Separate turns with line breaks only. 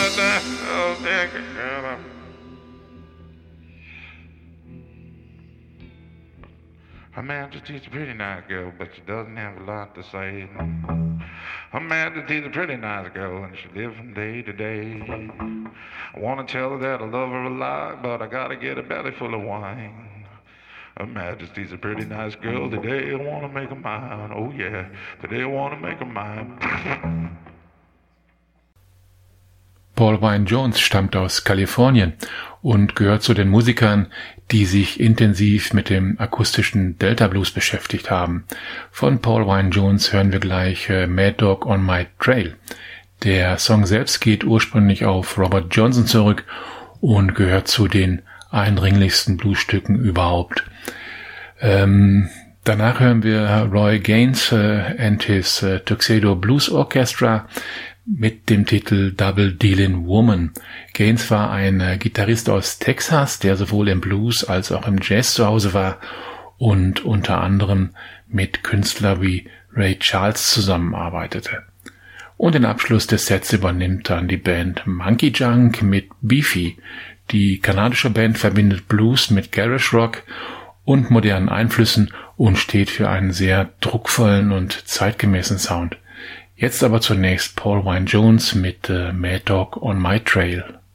Her Majesty's a pretty nice girl, but she doesn't have a lot to say. Her Majesty's a pretty nice girl, and she lives from day to day. I want to tell her that I love her a lot, but I gotta get a belly full of wine. Her Majesty's a pretty nice girl, today I want to make her mine. Oh yeah, today I want to make her mine.
Paul Wynne-Jones stammt aus Kalifornien und gehört zu den Musikern, die sich intensiv mit dem akustischen Delta Blues beschäftigt haben. Von Paul Wynne-Jones hören wir gleich Mad Dog on My Trail. Der Song selbst geht ursprünglich auf Robert Johnson zurück und gehört zu den eindringlichsten Bluesstücken überhaupt. Danach hören wir Roy Gaines and his Tuxedo Blues Orchestra mit dem Titel Double Dealin' Woman. Gaines war ein Gitarrist aus Texas, der sowohl im Blues als auch im Jazz zu Hause war und unter anderem mit Künstlern wie Ray Charles zusammenarbeitete. Und den Abschluss des Sets übernimmt dann die Band Monkey Junk mit Beefy. Die kanadische Band verbindet Blues mit Garage Rock und modernen Einflüssen und steht für einen sehr druckvollen und zeitgemäßen Sound. Jetzt aber zunächst Paul Wynne-Jones mit Mad Dog on My Trail.